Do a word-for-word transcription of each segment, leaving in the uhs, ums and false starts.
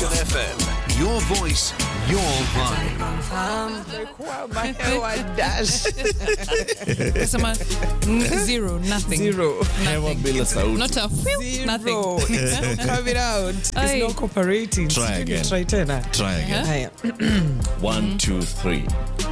Nation F M. Your voice, your vibe. Kasema zero, nothing. Zero. Nothing. Not a whew, nothing. It's not coming out. It's Aye. not cooperating. Try again. Try tena. Try again. Haya. One, two, three.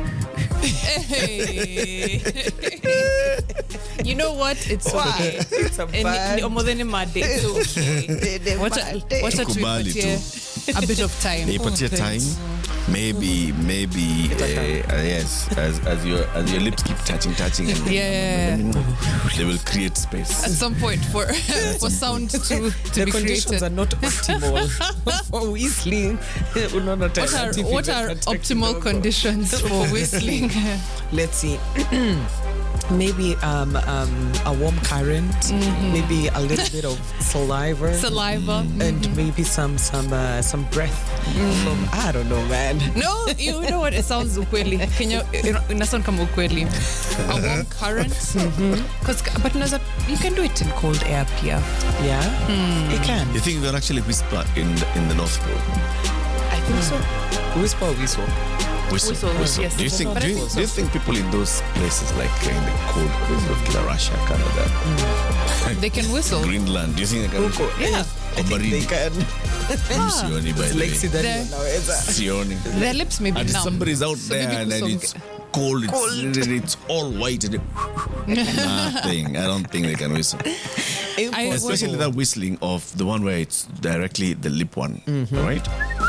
Hey. You know what? It's okay. It's a And bad ni- more than a mad day. It's okay. Wacha wacha Kubali tuipatie a bit of time. Ipatie time. Maybe, maybe, uh, uh, yes. As as your as your lips keep touching, touching, and Yeah. they will create space. At some point for for sound to to the be conditions created. are not optimal for whistling. Unaona What are tena, what T V are imekata optimal kidogo. conditions for whistling? Let's see. Maybe um, um, a warm current, maybe a little bit of saliva, Saliva. and maybe some some uh, some breath from I don't know, man. No, you know what? It sounds ukweli. Kenya ina sound kama ukweli. A warm current. Cause but unaweza, you can do it in cold air pia. Yeah, you can. You think you can actually whisper in the, in the North Pole? I think so. Whisper, whistle. Whistle, Whistle, whistle. yes. Do you think? But Do I you, think do you think people in those places, like in the cold places of like Russia, Canada, They can whistle. Greenland, do you think they can? Huko, Yeah. I think they can. Sioni, by the Like way. sidhani The- wanaweza. Sioni. Their lips may be And numb. somebody's out So there maybe and then kusonga- it's cold, it's, Cold. it's all white. And nothing. I don't think they can whistle. I- Especially that whistling of the one where it's directly the lip one, right?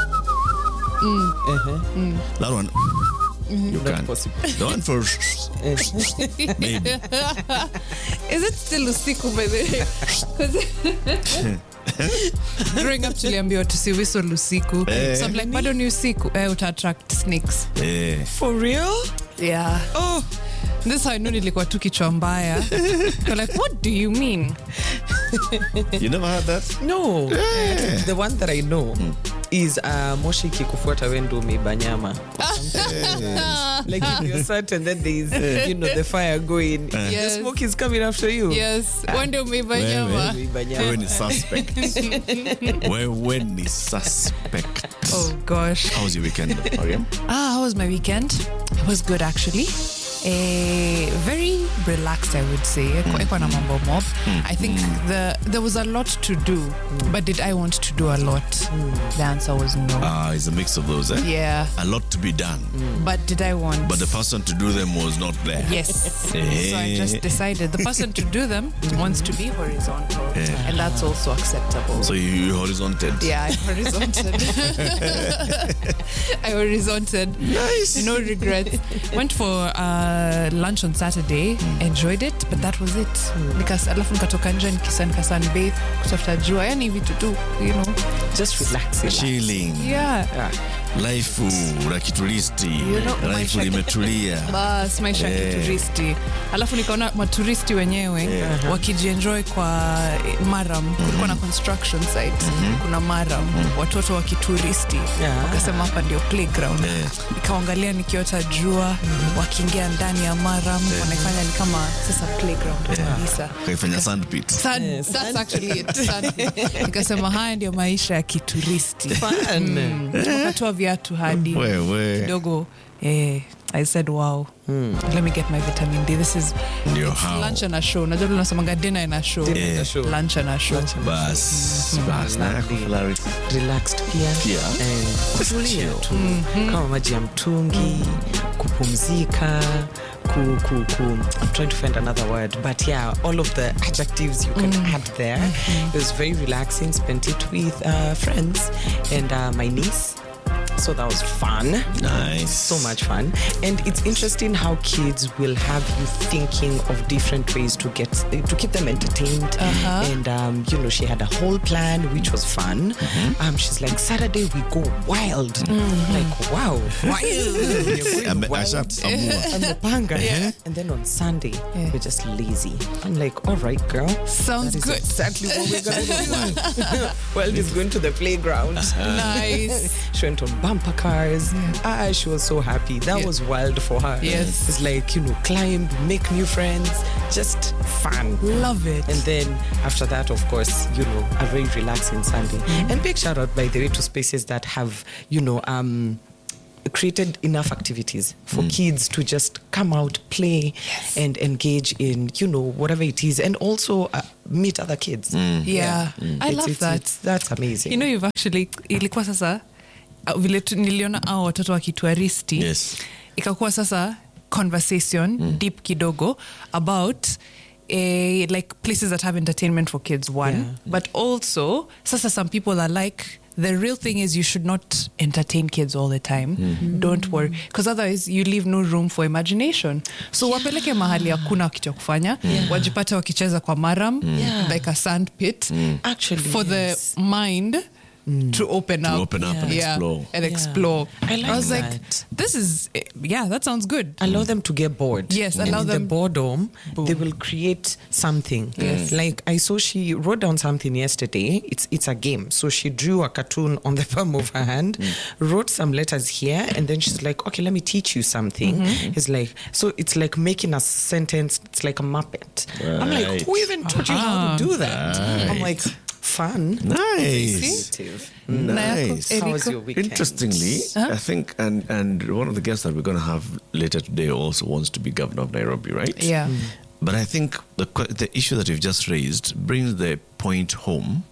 That one, you Not can. possible. The one for maybe. Is it still usiku by the way? 'Cause growing up tuliambiwa tusi whistle usiku. Eh. So I'm like, bado ni usiku. Eh, uta attract snakes. Yeah. For real? Yeah. Oh, This is how I know nilikuwa tu kichwa mbaya. They're like, what do you mean? You never heard that? no. The one that I know is uh, moshi kikufuata wendo umeiba nyama. Like if you're sat and then there's, you know, the fire going. The Yes. smoke is coming after you. Yes. One day umeiba Wewe. nyama. Umeiba nyama. Wewe ni suspect. Wewe ni suspect. Oh gosh. How was your weekend, Mariam? Ah, how was my weekend? It was good actually. Eh, very relaxed, I would say. Ekuwa na mambo mob. I think the there was a lot to do, but did I want to do a lot? The answer was no. Ah, it's a mix of those. Eh? Yeah, A lot to be done, but did I want? but the person to do them was not there. Yes. So I just decided the person to do them wants to be horizontal, Yeah. and that's also acceptable. So you, you horizonted. Yeah, I horizonted. I horizonted. Nice. No regrets. Went for uh, lunch on Saturday. Enjoyed it, but that was it. Because alafu nikatoka nje nikisa nikasa bathe kutafuta jua, yani vitu tu, you know. Just relax. relax. Chilling. Yeah. Yeah. Life la kituristi. know, Life maisha- limetulia. Bas, maisha ya Eh. kituristi. Alafu nikaona maturisti wenyewe wakijienjoy kwa Maram. Kulikuwa na construction site. Kuna Maram. Watoto wa kituristi. Yeah. Wakasema hapa ndio playground. Eh. Nikaangalia nikiota jua, wakiingia ndani ya Maram, wanaifanya ni kama sasa playground kabisa. Kaifanya sandpit. Sun, Yes. that's actually it. Sun. Nikasema haya ndio maisha ya kituristi. Fun. Wakatoa viatu hadi Wewe. kidogo. Eh, I said wow. Let me get my vitamin D. This is Ndio how. lunch and a show. Najua tunasemanga dinner and a show. Dinner and a show. Lunch and a show. Bas. Bas. Na yako Hilary. Relaxed pia. Pia. Eh, kutulia tu. Kama maji ya mtungi, kupumzika, ku, ku, ku, I'm trying to find another word, but yeah, all of the adjectives you can add there. It was very relaxing. Spent it with uh, friends and uh, my niece. So that was fun. Nice. So much fun. And it's interesting how kids will have you thinking of different ways to get to keep them entertained. Uh-huh. And um, you know, she had a whole plan which was fun. Um, she's like, Saturday we go wild. Like, wow, wild. You're going Ame- wild. asha- amua. Amepanga. Yeah. And then on Sunday, Yeah. we're just lazy. I'm like, all right, girl. Sounds That is good. exactly what we're going to do. Wild is going to the playground. Nice. She went on bumper cars. Ah, she was so happy. That Yeah. was wild for her. Yes. It's like, you know, climb, make new friends, just fun. Love it. And then after that, of course, you know, a very relaxing Sunday. Mm-hmm. And big shout out, by the way, to spaces that have, you know, um, created enough activities for kids to just come out, play, and engage in, you know, whatever it is, and also uh, meet other kids. Yeah. I It's- love it's- that. it's- that's amazing. You know, you've actually, ilikuwa sasa, uh, vile tu- niliona hao watoto wa kituaristi, Yes. ikakuwa sasa conversation deep kidogo about eh, like places that have entertainment for kids, one. Yeah. But also, sasa some people are like, the real thing is you should not entertain kids all the time. Don't worry. Because otherwise you leave no room for imagination. So wapeleke mahali hakuna kitu ya kufanya. Wajipate wakicheza kwa maram, Yeah. like a sand pit. Actually, For yes. the mind to open up. open up and Yeah, explore. and Yeah. explore. I like was like, that. this is, eh, yeah, that sounds good. Allow them to get bored. Yes, and allow in them- the boredom, Boom. they will create something. Yes. Like I saw she wrote down something yesterday. It's it's a game. So she drew a cartoon on the palm of her hand, wrote some letters here, and then she's like, okay, let me teach you something. It's like, so it's like making a sentence. It's like a Muppet. I'm like, Right. who even taught you how to do that? I'm like, fun. Nice. Creative. Nice. Nayako, How was Eriko? your weekend? Interestingly, I think, and and one of the guests that we're going to have later today also wants to be governor of Nairobi, right? Yeah. But I think the que- the issue that you've just raised brings the point home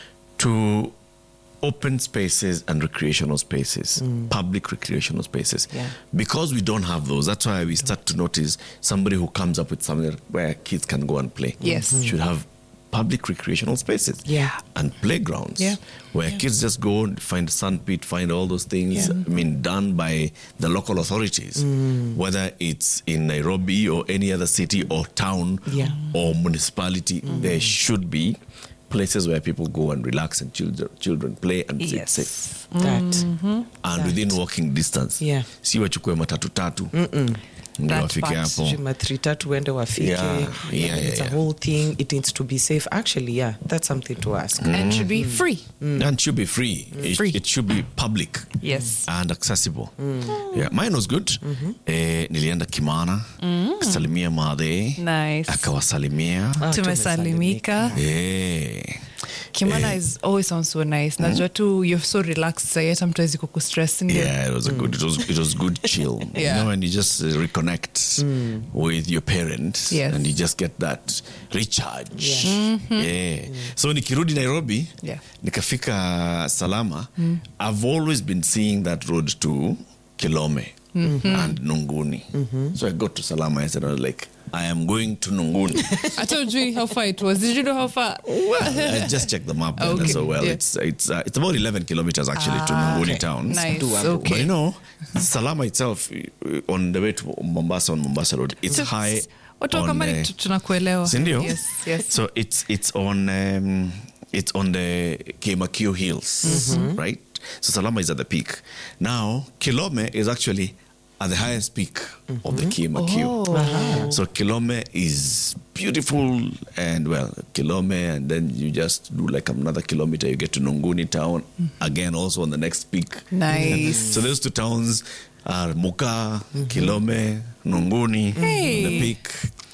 to open spaces and recreational spaces, public recreational spaces. Yeah. Because we don't have those, that's why we start to notice somebody who comes up with something where kids can go and play. Yes. Should have public recreational spaces Yeah. and playgrounds Yeah. where kids just go and find sandpit, find all those things. Yeah. I mean, done by the local authorities, whether it's in Nairobi or any other city or town Yeah. or municipality. There should be places where people go and relax and children children play and sit Yes. safe That. and within walking distance. Yeah. Si wachukue matatu tatu ndio That wafike part. hapo. Sijui matri tatu uende wafike. Yeah, yeah, It's yeah, a whole thing. It needs to be safe. Actually, yeah, that's something to ask. And should be free. And it should be free. It, Free. it should be public. Yes. And accessible. Yeah, mine was good. Eh, nilienda Kimana, kusalimia madhe, Nice. akawasalimia. Ah, Tumesalimika. Eh. Kimana is always sounds so nice. Najua tu you're so relaxed say hata mtu hawezi kukustress ndio. Yeah, it was a good. It was it was good chill. Yeah. You know, and you just uh, reconnect with your parents, Yes. and you just get that recharge. Yeah. Yeah. So nikirudi Nairobi, Yeah. nikafika salama. I've always been seeing that road to Kilome and Nunguni. So I got to Salama and said, I was like, I am going to Nunguni. I told you how far it was. Did you know how far? Well, I just checked the map then, Okay, so well. yeah. It's it's uh, it's about eleven kilometers actually to Ah, Nunguni okay. town. Nice. Doable. But you Okay. know, Salama itself, uh, on the way to Mombasa, on Mombasa Road, it's So, high. Watu wa on, Kambani uh, tu- tunakuelewa. Sindio? Yes, yes. So it's it's on um, it's on the Kemakio Hills, right? So Salama is at the peak. Now Kilome is actually at the highest peak of the Kemakio. Oh. So Kilome is beautiful, and well, Kilome, and then you just do like another kilometer, you get to Nunguni town, again also on the next peak. Nice. So those two towns are Muka, Kilome, Nunguni, Hey. the peak,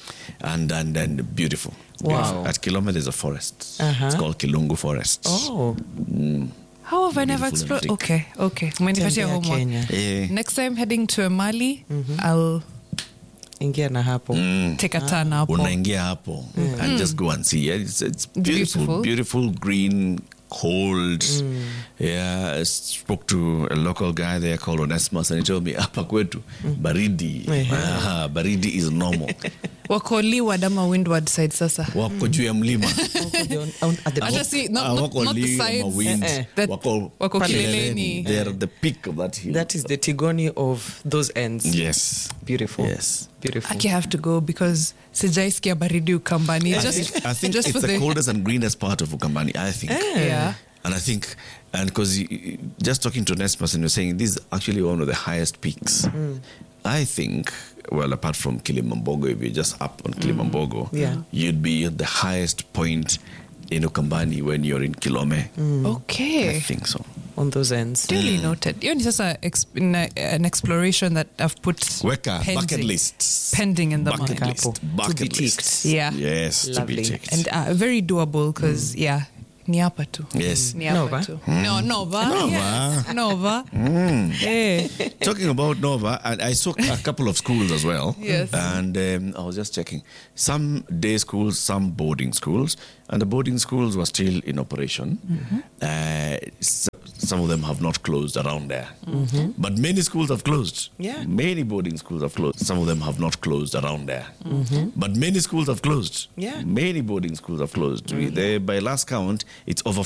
and and and beautiful. Wow. At Kilome there's a forest. Uh-huh. It's called Kilungu Forest. Oh, How have I never Beautiful and explored? Okay, okay. Umenipatia tembea homework. Kenya. Eh. Next time heading to Emali, I'll Ingia na hapo. take a turn hapo. Unaingia hapo and just go and see. Yeah, it's, it's beautiful, Beautiful. beautiful, green, cold. Yeah, I spoke to a local guy there called Onesmus, and he told me, hapa kwetu, baridi. Ah, baridi is normal. Wako leeward ama windward side sasa. Wako juu ya mlima. At the Hata si, not, Ah, not, wako not the lee ama sides. wind. Eh, eh. That- Wako wako kileleni. kileleni. They're at the peak of that hill. That is the Tigoni of those ends. Yes. Beautiful. Yes. Beautiful. Aki have to go because sijaisikia baridi Ukambani. I Just, think, I think just it's for the the coldest and greenest part of Ukambani, I think. yeah. And I think, and because just talking to Nesmus and you're saying this is actually one of the highest peaks. I think, well, apart from Kilimambogo, if you're just up on Kilimambogo, Yeah. you'd be at the highest point in Ukambani when you're in Kilome. I Okay. think so. on those ends. Duly noted. Hiyo ni sasa exp- in a- an exploration that I've put Weka, bucket pending, list. pending in the Bucket mind. list. To be Bucket list. ticked. Yeah. Yes, to be Lovely. ticked. And uh, very doable because, yeah, ni hapa tu. Yes. Ni hapa Nova? tu. No, Nova. Nova. Yes. Nova. Eh. Talking about Nova, and I saw a couple of schools as well. Yes. And um, I was just checking. Some day schools, some boarding schools. And the boarding schools were still in operation. Uh, s- some of them have not closed around there. But many schools have closed. Yeah. Many boarding schools have closed. Some of them have not closed around there. But many schools have closed. Yeah. Many boarding schools have closed. We- they, by last count, it's over